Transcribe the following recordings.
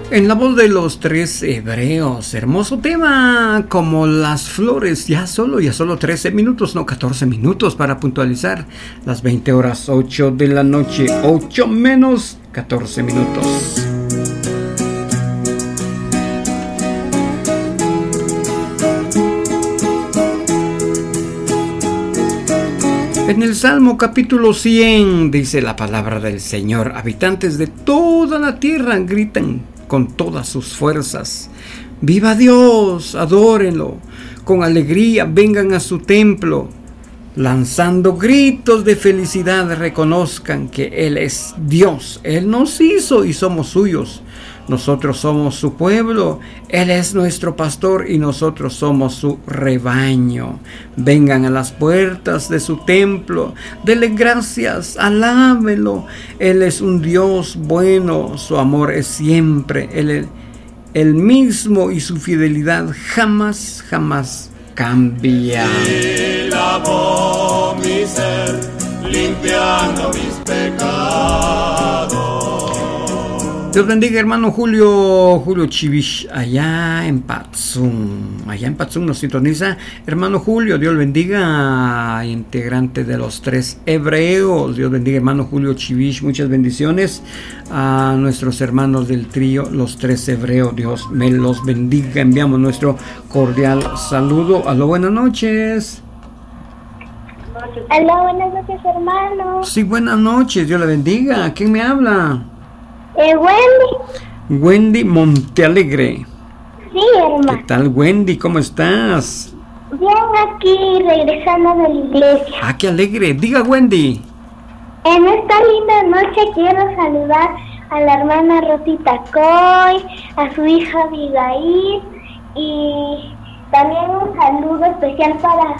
En la voz de los tres hebreos, hermoso tema, como las flores, ya solo 13 minutos, no 14 minutos para puntualizar las 20 horas 8 de la noche, 8 menos 14 minutos. En el Salmo capítulo 100 dice la palabra del Señor: habitantes de toda la tierra gritan con todas sus fuerzas. ¡Viva Dios! Adórenlo. Con alegría vengan a su templo. Lanzando gritos de felicidad, reconozcan que Él es Dios. Él nos hizo y somos suyos. Nosotros somos su pueblo. Él es nuestro pastor y nosotros somos su rebaño. Vengan a las puertas de su templo. Denle gracias, alábenlo. Él es un Dios bueno. Su amor es siempre el mismo y su fidelidad jamás cambia. Y lavó mi ser, limpiando mis pecados. Dios bendiga, hermano Julio Chivish, allá en Patzum nos sintoniza. Hermano Julio, Dios bendiga, integrante de los tres hebreos. Dios bendiga, hermano Julio Chivish, muchas bendiciones a nuestros hermanos del trío, los tres hebreos. Dios me los bendiga. Enviamos nuestro cordial saludo. Aló, buenas noches. Aló, buenas noches, hermano. Sí, buenas noches, Dios le bendiga. ¿Quién me habla? Wendy Montealegre. Sí, hermano. ¿Qué tal, Wendy? ¿Cómo estás? Bien, aquí regresando de la iglesia. Ah, qué alegre. Diga, Wendy. En esta linda noche quiero saludar a la hermana Rosita Coy, a su hija Abigail, y también un saludo especial para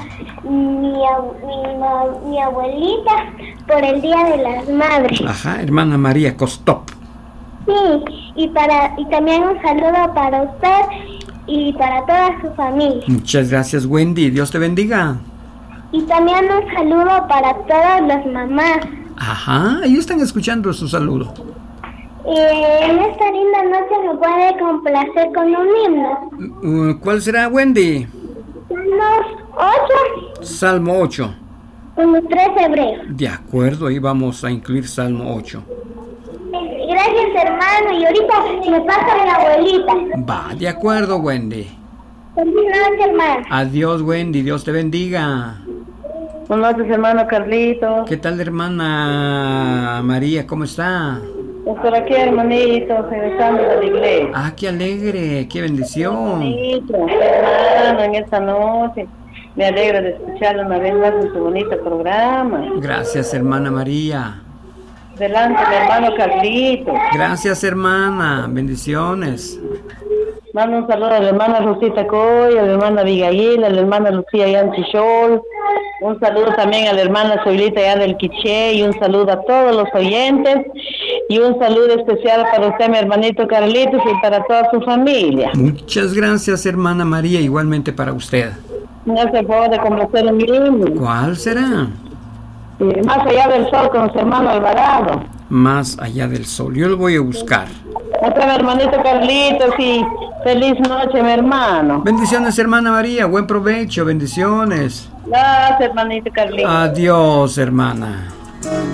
mi abuelita por el Día de las Madres. Ajá, hermana María Costop. Sí, y también un saludo para usted y para toda su familia. Muchas gracias, Wendy. Dios te bendiga. Y también un saludo para todas las mamás. Ajá, ahí están escuchando su saludo. En esta linda noche me puede complacer con un himno. ¿Cuál será, Wendy? Salmo 8. Salmo 8. Con los tres hebreos. De acuerdo, ahí vamos a incluir Salmo 8. Gracias, hermano, y ahorita me pasa mi abuelita. Va, de acuerdo, Wendy. Feliz noche, hermano. Adiós, Wendy, Dios te bendiga. Buenas noches, hermano Carlito. ¿Qué tal, hermana María? ¿Cómo está? Por aquí, hermanito, regresando de la iglesia. Ah, qué alegre, qué bendición. Bonito, hermano, en esta noche. Me alegra de escucharlo una vez más en su bonito programa. Gracias, hermana María. Delante, mi hermano Carlito. Gracias, hermana. Bendiciones. Mando un saludo a la hermana Rosita Coy, a la hermana Abigail, a la hermana Lucía Yanchichol. Un saludo también a la hermana Soylita ya del Quiché, y un saludo a todos los oyentes. Y un saludo especial para usted, mi hermanito Carlitos, y para toda su familia. Muchas gracias, hermana María. Igualmente para usted. Me hace el favor de complacer a mi himno. ¿Cuál será? Más allá del sol, con su hermano Alvarado. Más allá del sol. Yo lo voy a buscar. Otra, mi hermanito Carlitos, y feliz noche, mi hermano. Bendiciones, hermana María. Buen provecho. Bendiciones. Gracias, hermanito Carlitos. Adiós, hermana.